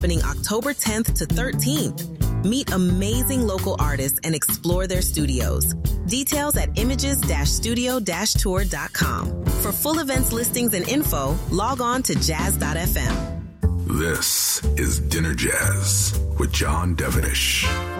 happening October 10th to 13th. Meet amazing local artists and explore their studios. Details at images-studio-tour.com. For full events listings and info, log on to jazz.fm. This is Dinner Jazz with John Devenish.